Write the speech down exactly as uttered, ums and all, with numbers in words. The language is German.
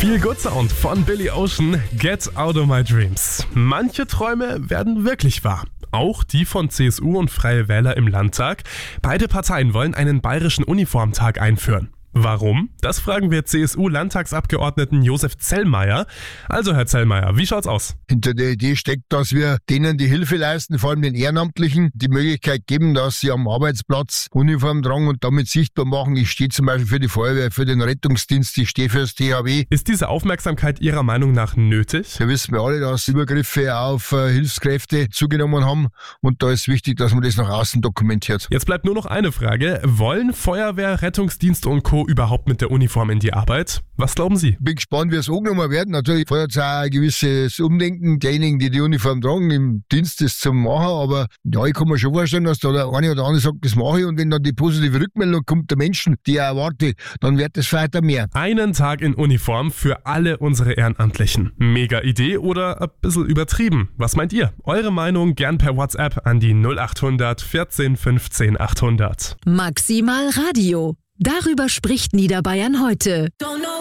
Feel Good Sound von Billy Ocean, Get Out of My Dreams. Manche Träume werden wirklich wahr. Auch die von C S U und Freie Wähler im Landtag. Beide Parteien wollen einen bayerischen Uniformtag einführen. Warum? Das fragen wir C S U-Landtagsabgeordneten Josef Zellmeier. Also Herr Zellmeier, wie schaut's aus? Hinter der Idee steckt, dass wir denen die Hilfe leisten, vor allem den Ehrenamtlichen, die Möglichkeit geben, dass sie am Arbeitsplatz Uniform tragen und damit sichtbar machen, ich stehe zum Beispiel für die Feuerwehr, für den Rettungsdienst, ich stehe fürs T H W. Ist diese Aufmerksamkeit Ihrer Meinung nach nötig? Wir wissen alle, dass Übergriffe auf äh, Hilfskräfte zugenommen haben und da ist wichtig, dass man das nach außen dokumentiert. Jetzt bleibt nur noch eine Frage. Wollen Feuerwehr, Rettungsdienst und Co. überhaupt mit der Uniform in die Arbeit? Was glauben Sie? Bin gespannt, wie es angenommen werden. Natürlich fordert es auch ein gewisses Umdenken derjenigen, die die Uniform tragen, im Dienst das zu machen. Aber ja, ich kann mir schon vorstellen, dass da der eine oder andere sagt, das mache ich. Und wenn dann die positive Rückmeldung kommt der Menschen, die ich erwarte, dann wird es weiter mehr. Einen Tag in Uniform für alle unsere Ehrenamtlichen. Mega Idee oder ein bisschen übertrieben? Was meint ihr? Eure Meinung gern per WhatsApp an die null acht hundert vierzehn fünfzehn achthundert. Maximal Radio. Darüber spricht Niederbayern heute.